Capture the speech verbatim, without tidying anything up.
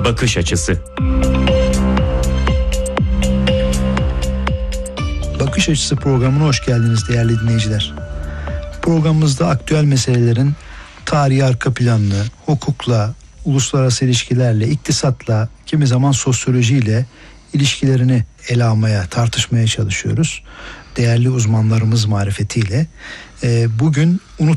bakış açısı. Bakış Açısı programına hoş geldiniz değerli dinleyiciler. Programımızda aktüel meselelerin tarihi arka planını, hukukla, uluslararası ilişkilerle, iktisatla, kimi zaman sosyolojiyle ilişkilerini ele almaya, tartışmaya çalışıyoruz. Değerli uzmanlarımız marifetiyle. Bugün unut